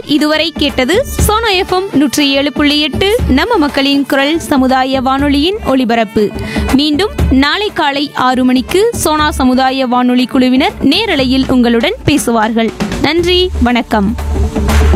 இதுவரை கேட்டது சோனா எஃப்எம் 107.8 நம்ம மக்களின் குரல் சமுதாய வானொலியின் ஒலிபரப்பு. மீண்டும் நாளை காலை 6 மணிக்கு சோனா சமுதாய வானொலி குழுவினர் நேரலையில் உங்களுடன் பேசுவார்கள். நன்றி, வணக்கம்.